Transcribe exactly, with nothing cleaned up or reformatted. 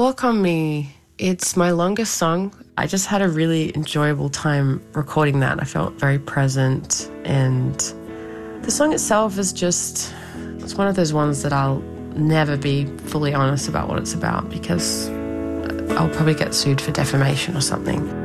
Walk On Me, it's my longest song. I just had a really enjoyable time recording that. I felt very present, and the song itself is just, it's one of those ones that I'll never be fully honest about what it's about because I'll probably get sued for defamation or something.